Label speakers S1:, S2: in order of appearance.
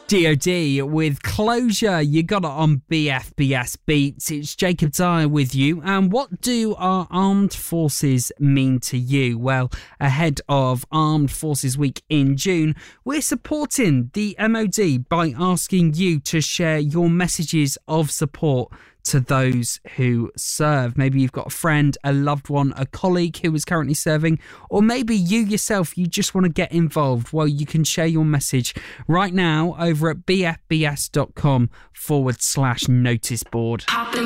S1: DOD with Closure. You got it on BFBS Beats. It's Jacob Dyer with you. And what do our armed forces mean to you? Well, ahead of Armed Forces Week in June, we're supporting the MOD by asking you to share your messages of support to those who serve. Maybe you've got a friend, a loved one, a colleague who is currently serving, or maybe you yourself, you just want to get involved. Well, you can share your message right now over at bfbs.com/notice board.